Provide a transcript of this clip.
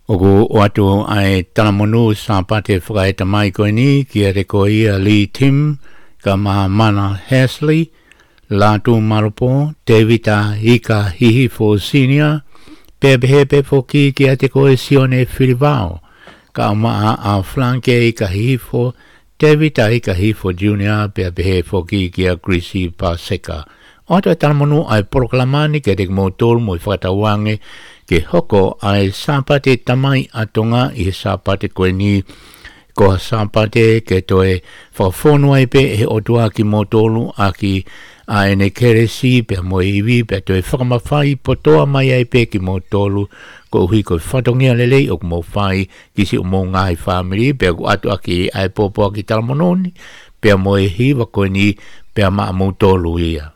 Ogo watu ai talamonu sapate whakaeta mai koe ni ki ere ko ia Lee Tim ka mana Hasley Latu Maropo David Ika Hihifo Senior Pepehepe Foki ki ate koe Sione Filivao ka maa a flanke Ika Hihifo David Ika Hihifo Junior Pepehe Foki ki a Grisi Paseka Oto talamonu ai proklamani ke dek motol mo whakatawange ke hoko ai sapate tamai atonga I sapate koe ni ko sapate ke toe whawhono ai pe he otua ki motolu aki a ene keresi pe mo iwi pe toe whakamawhai potoa mai ai pe ki motolu ko hui ko whatongia lelei o mo whai kisi o mo ngai family pe ko atu aki ai popo ki talamononi pe mo hiwa koe ni pe ma motolu ia.